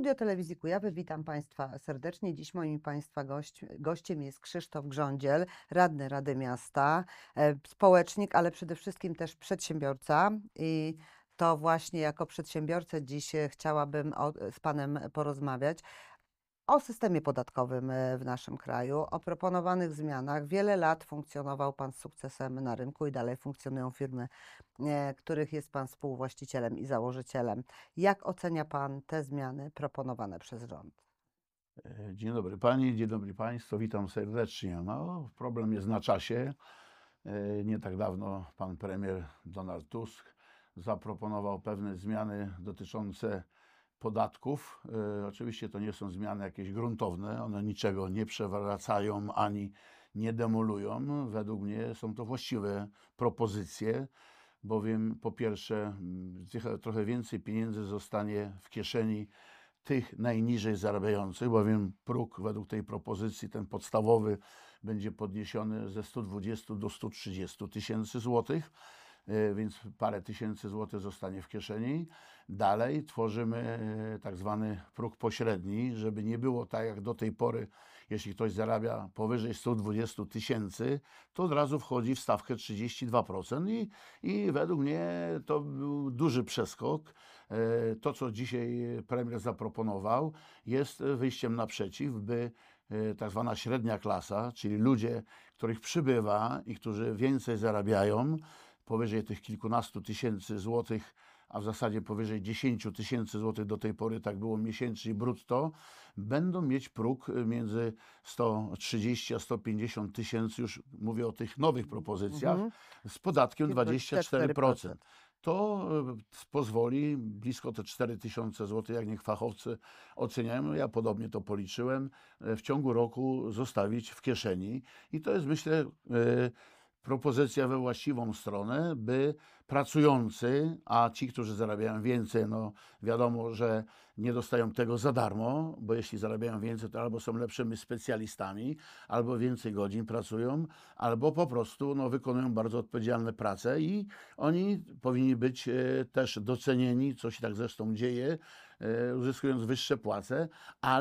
Studio Telewizji Kujawy, witam Państwa serdecznie. Dziś moim Państwa gościem jest Krzysztof Grządziel, radny Rady Miasta, społecznik, ale przede wszystkim też przedsiębiorca. I to właśnie jako przedsiębiorca dziś chciałabym z Panem porozmawiać o systemie podatkowym w naszym kraju, o proponowanych zmianach. Wiele lat funkcjonował Pan z sukcesem na rynku i dalej funkcjonują firmy, których jest Pan współwłaścicielem i założycielem. Jak ocenia Pan te zmiany proponowane przez rząd? Dzień dobry Pani, dzień dobry Państwu, witam serdecznie. No, problem jest na czasie. Nie tak dawno pan premier Donald Tusk zaproponował pewne zmiany dotyczące podatków. Oczywiście to nie są zmiany jakieś gruntowne, one niczego nie przewracają ani nie demolują. Według mnie są to właściwe propozycje, bowiem po pierwsze trochę więcej pieniędzy zostanie w kieszeni tych najniżej zarabiających, bowiem próg według tej propozycji, ten podstawowy, będzie podniesiony ze 120 do 130 tysięcy złotych, więc parę tysięcy złotych zostanie w kieszeni. Dalej tworzymy tak zwany próg pośredni, żeby nie było tak jak do tej pory, jeśli ktoś zarabia powyżej 120 tysięcy, to od razu wchodzi w stawkę 32% i według mnie to był duży przeskok. To, co dzisiaj premier zaproponował, jest wyjściem naprzeciw, by tak zwana średnia klasa, czyli ludzie, których przybywa i którzy więcej zarabiają, powyżej tych kilkunastu tysięcy złotych, a w zasadzie powyżej 10 tysięcy złotych do tej pory, tak było miesięcznie brutto, będą mieć próg między 130 a 150 tysięcy, już mówię o tych nowych propozycjach, z podatkiem 24%. To pozwoli blisko te 4 tysiące złotych, jak niech fachowcy oceniają, ja podobnie to policzyłem, w ciągu roku zostawić w kieszeni. I to jest, myślę, propozycja we właściwą stronę, by pracujący, a ci, którzy zarabiają więcej, no wiadomo, że nie dostają tego za darmo, bo jeśli zarabiają więcej, to albo są lepszymi specjalistami, albo więcej godzin pracują, albo po prostu wykonują bardzo odpowiedzialne prace i oni powinni być też docenieni, co się tak zresztą dzieje, uzyskując wyższe płace, ale